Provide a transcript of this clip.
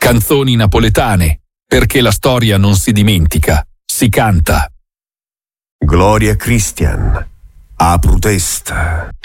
Canzoni napoletane, perché la storia non si dimentica, si canta. Gloria Christian, aprut est.